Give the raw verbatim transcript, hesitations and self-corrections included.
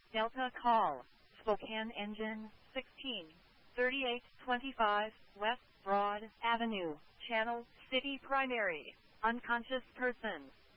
Delta call. Spokane engine sixteen thirty-eight twenty-five West Broad Avenue, Channel City Primary. Unconscious person.